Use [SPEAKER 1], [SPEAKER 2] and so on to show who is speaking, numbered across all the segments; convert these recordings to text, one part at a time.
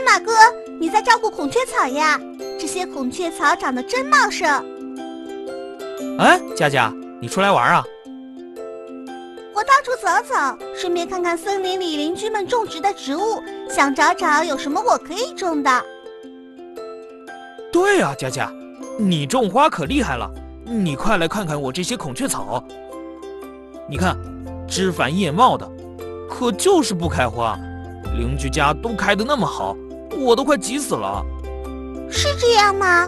[SPEAKER 1] 马哥，你在照顾孔雀草呀？这些孔雀草长得真茂盛。
[SPEAKER 2] 哎，佳佳，你出来玩啊？
[SPEAKER 1] 我到处走走，顺便看看森林里邻居们种植的植物，想找找有什么我可以种的。
[SPEAKER 2] 对啊，佳佳，你种花可厉害了，你快来看看我这些孔雀草。你看，枝繁叶茂的，可就是不开花。邻居家都开得那么好，我都快急死了。
[SPEAKER 1] 是这样吗？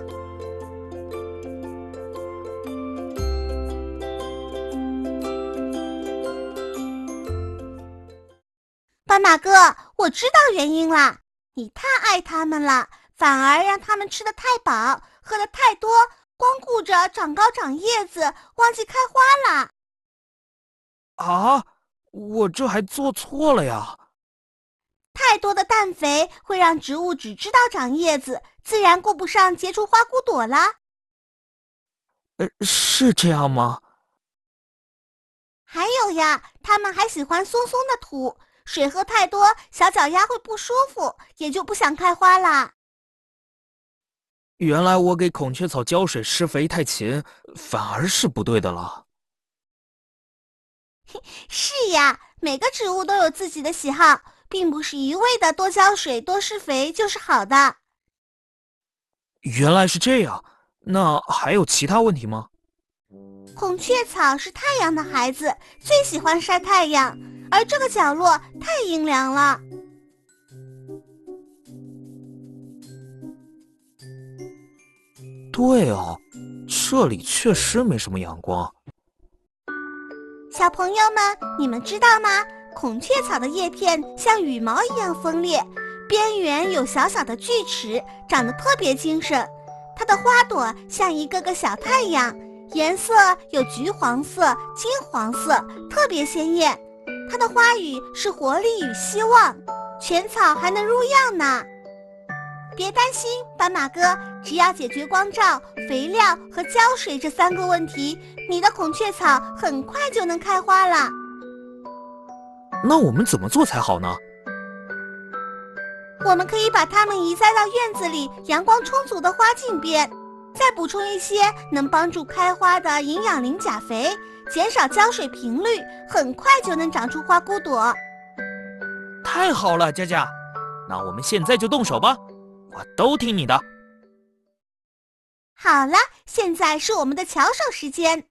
[SPEAKER 1] 斑马哥，我知道原因了，你太爱它们了，反而让它们吃得太饱，喝得太多，光顾着长高长叶子，忘记开花了。
[SPEAKER 2] 啊，我这还做错了呀。
[SPEAKER 1] 太多的氮肥会让植物只知道长叶子，自然顾不上结出花骨朵啦。
[SPEAKER 2] 是这样吗？
[SPEAKER 1] 还有呀，它们还喜欢松松的土，水喝太多，小脚丫会不舒服，也就不想开花啦。
[SPEAKER 2] 原来我给孔雀草浇水施肥太勤，反而是不对的了。
[SPEAKER 1] 是呀，每个植物都有自己的喜好，并不是一味的多浇水多施肥就是好的。
[SPEAKER 2] 原来是这样，那还有其他问题吗？
[SPEAKER 1] 孔雀草是太阳的孩子，最喜欢晒太阳，而这个角落太阴凉了。
[SPEAKER 2] 对哦，这里确实没什么阳光。
[SPEAKER 1] 小朋友们，你们知道吗？孔雀草的叶片像羽毛一样锋利，边缘有小小的锯齿，长得特别精神。它的花朵像一个个小太阳，颜色有橘黄色、金黄色，特别鲜艳。它的花语是活力与希望，全草还能入药呢。别担心，斑马哥，只要解决光照、肥料和浇水这3个问题，你的孔雀草很快就能开花了。
[SPEAKER 2] 那我们怎么做才好呢？
[SPEAKER 1] 我们可以把它们移栽到院子里阳光充足的花径边，再补充一些能帮助开花的营养磷钾肥，减少浇水频率，很快就能长出花骨朵。
[SPEAKER 2] 太好了，佳佳，那我们现在就动手吧，我都听你的。
[SPEAKER 1] 好了，现在是我们的巧手时间。